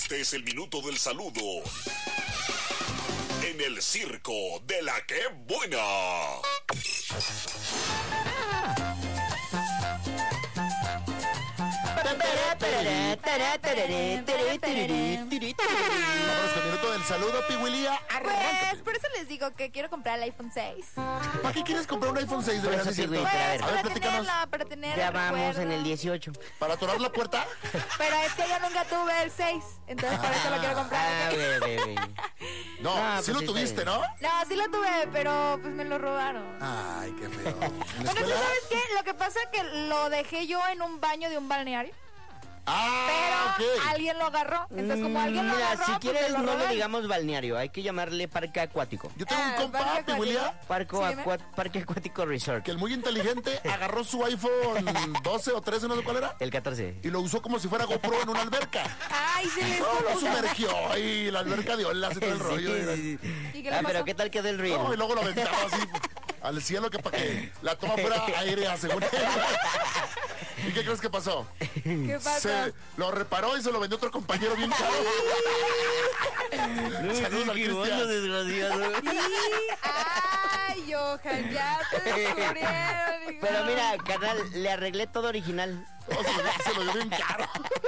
Este es el minuto del saludo en el circo de la que buena. Vamos con el minuto del saludo, Pihuilía. Pues por eso les digo que quiero comprar el iPhone 6. ¿Para qué quieres comprar un iPhone 6? De verdad, Eso es sí, cierto. güey, Pues a ver, para platícanos. tenerla, para tener Ya el vamos recuerdo. en el 18. ¿Para atorar la puerta? Pero es que yo nunca tuve el 6, entonces por eso lo quiero comprar. Bebé. No, Ah, sí pues lo sí, tuviste, está ¿no? No, sí lo tuve, pero pues me lo robaron. Ay, qué feo. ¿En la Bueno, ¿tú escuela? sabes qué? Lo que pasa es que lo dejé yo en un baño de un balneario, Ah, pero ok. alguien lo agarró. Entonces, como alguien lo Mira, agarró, si pues, quieres me lo no le roban. digamos balneario, hay que llamarle parque acuático. Yo tengo un compa, parque Pihuilía, Parque acuático resort. que el muy inteligente agarró su iPhone 12 o 13, no sé cuál era, El 14. y lo usó como si fuera GoPro en una alberca. Ay, se les No, lo sumergió y la alberca de olas y todo el rollo. Sí. ¿Y qué le Ah, pero pasó? ¿qué tal quedó el reel? No, y luego lo aventaba así al cielo que para que la toma fuera aérea, según él. ¿Y qué crees que pasó? ¿Qué pasa? Se lo reparó y se lo vendió otro compañero bien caro. Saludos al Cristian. Desgraciado. Ay, Johan, ya te descubrieron. Pero mira, carnal, le arreglé todo original. No, se lo dio bien caro.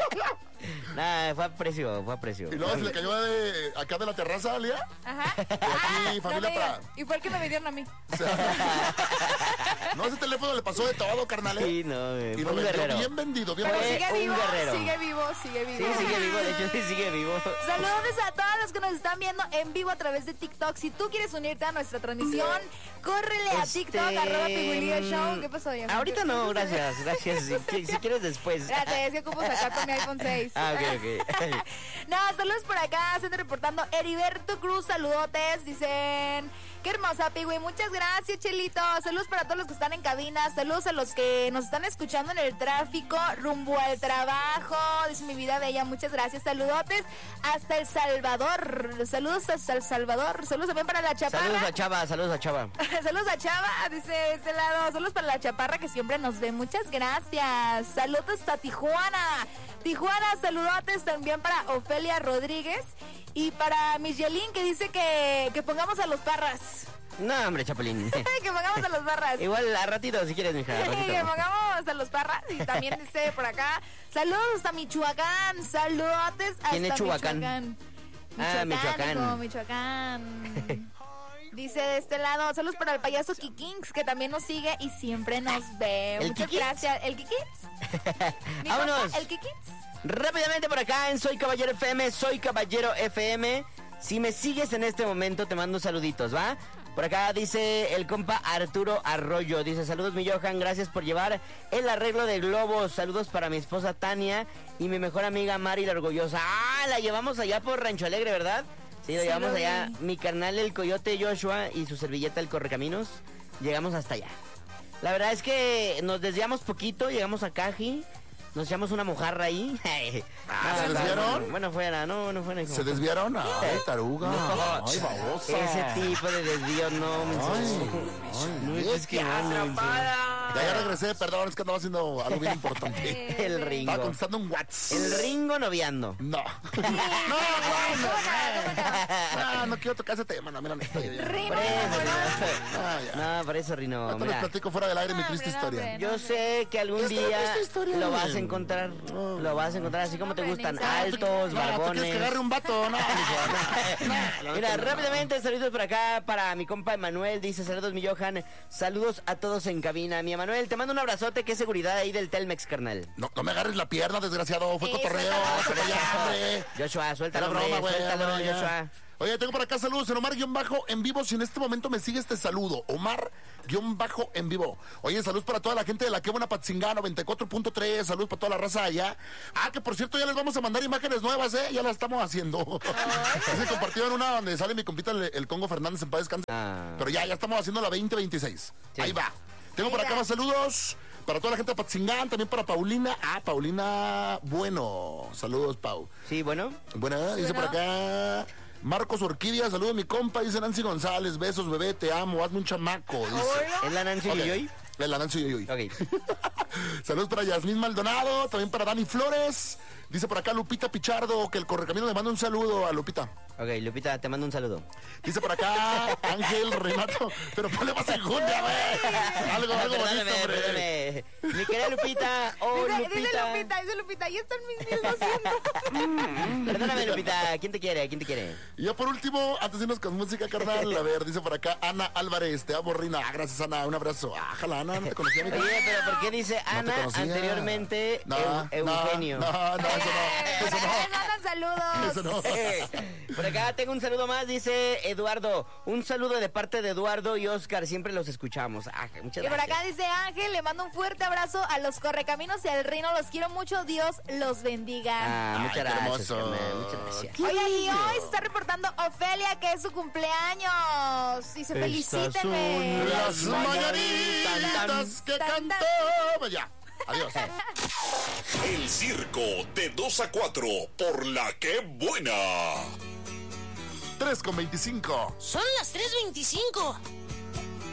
Nah, fue a precio. Y luego se le cayó de acá de la terraza, Lía. Ajá. aquí, familia me digas. para- Y fue el que me vendieron a mí. O sea, no, ese teléfono le pasó de todo, carnal. Sí, no, Y fue lo un vendió guerrero. bien vendido, bien Pero Fue vendido. sigue un vivo, guerrero. sigue vivo, sigue Sí, vivo. sigue vivo, de hecho sí sigue vivo. Saludos a todos los que nos están viendo en vivo a través de TikTok. Si tú quieres unirte a nuestra transmisión, córrele a TikTok, @Pihuilía_show. ¿Qué pasó, Johan? Ahorita no, gracias. Si quieres después. Espérate, es que ocupo sacar con mi iPhone 6. Ah, ok. No, saludos por acá, se están reportando Heriberto Cruz, saludotes, dicen... Qué hermosa, Pigüey, muchas gracias, Chelito. Saludos para todos los que están en cabina, saludos a los que nos están escuchando en el tráfico, rumbo al trabajo, dice mi vida bella, muchas gracias, saludotes hasta El Salvador, saludos hasta El Salvador, saludos también para la Chaparra. Saludos a Chava. Saludos a Chava, dice de este lado. Saludos para la Chaparra que siempre nos ve. Muchas gracias. Saludos hasta Tijuana. Saludotes también para Ofelia Rodríguez. Y para Michelin que dice que pongamos a los Parras. No, hombre, Chapulín. Que pongamos a los Parras. Igual a ratito, si quieres, mija. a ratito. Que pongamos a los Parras. Y también dice por acá. Saludos hasta Michoacán. Saludotes hasta ¿Quién es Chuhuacán? Michoacán. Ah, Michoacán. hijo, Michoacán. Dice de este lado, saludos para el payaso Kikins, que también nos sigue y siempre nos ve. ¿El Muchas Kikins? gracias. ¿El Kikins? Mi Vámonos. compa, ¿el Kikins? Rápidamente por acá en Soy Caballero FM. Si me sigues en este momento, te mando saluditos, ¿va? Por acá dice el compa Arturo Arroyo. Dice, saludos mi Johan, gracias por llevar el arreglo de globos. Saludos para mi esposa Tania y mi mejor amiga Mari la Orgullosa. Ah, la llevamos allá por Rancho Alegre, ¿verdad? Sí, lo llevamos lo vi. allá. Mi carnal el Coyote Joshua y su servilleta el Correcaminos. Llegamos hasta allá. La verdad es que nos desviamos poquito, llegamos a Caji. Nos echamos una mojarra ahí. ¿se desviaron? Bueno, fuera, no fuera. ¿Se desviaron? Ay, taruga. No. Ay, babosa. Ese tipo de desvío no, no es que Ya regresé, perdón, es que andaba haciendo algo bien importante. El Ringo. Estaba contestando un WhatsApp. El Ringo noviando. No. No quiero tocar ese tema, no, mira, no estoy yo. Rino, Por eso, Ah, ya. no, por eso, Rino. Ahorita les Mira, platico fuera del aire mi No, triste hombre, no, historia. hombre. yo sé que algún Esta día triste historia. lo vas a encontrar. Lo vas a encontrar así como te Hombre, gustan. ni sabes. Altos, No, tú quieres barbones. que agarre un vato, no. No, Mira, no. rápidamente, saludos por acá para mi compa Emanuel. Dice, saludos mi Johan. Saludos a todos en cabina. Mi Emanuel, te mando un abrazote. Qué seguridad ahí del Telmex, carnal. No me agarres la pierna, desgraciado. Fue cotorreo. suéltalo, Ya, hombre. Joshua, suéltalo, Era broma, hombre, güey. suéltalo, hombre, ya. Joshua. Oye, tengo por acá saludos en Omar-en vivo. Si en este momento me sigue este saludo, Omar-en vivo. Oye, saludos para toda la gente de la Que Buena Patzingá 94.3. Saludos para toda la raza allá. Ah, que por cierto, ya les vamos a mandar imágenes nuevas, ya las estamos haciendo. Se compartió en una donde sale mi compita el Congo Fernández en paz descanse. Ah. Pero ya estamos haciendo la 2026. Sí. Ahí va. Tengo por acá más saludos para toda la gente de Patzingán, también para Paulina. Ah, Paulina Bueno. Saludos, Pau. Sí, bueno. Buena, dice por acá Marcos Orquídea, saludos mi compa, dice Nancy González, besos bebé, te amo, hazme un chamaco, dice. ¿Es la Nancy Ok, Yoyoy? es la Nancy Yoyoy. Ok. Saludos para Yasmín Maldonado, también para Dani Flores, Dice por acá Lupita Pichardo que el Correcamino le manda un saludo a Lupita. Ok, Lupita, te mando un saludo. Dice por acá Ángel Renato, pero ponle más enjundia, güey. Algo bonito, hombre. Perdóname. Mi querida Lupita, Dice Lupita, ahí están mis 1200. Perdóname, Lupita, ¿quién te quiere? Y ya por último, antes de irnos con música, carnal, a ver, dice por acá Ana Álvarez, te amo, Rina. Gracias, Ana, un abrazo. Ájala, Ana, no te conocía. Oye, pero ¿por qué dice Ana anteriormente Eugenio? No, eso no. Mandan saludos. Eso no. Por acá tengo un saludo más, dice Eduardo. Un saludo de parte de Eduardo y Oscar, siempre los escuchamos. Muchas gracias. Y por acá dice Ángel, le mando un fuerte abrazo a los Correcaminos y al Rino, los quiero mucho, Dios los bendiga. Muchas qué gracias, hermoso. Carmen, muchas gracias. Oye, y hoy se está reportando Ofelia, que es su cumpleaños. Dice, felicítenme. Las mañanitas que cantó. Ya, adiós. El circo de 2 a 4 por la que buena. 3:25. Son las 3:25.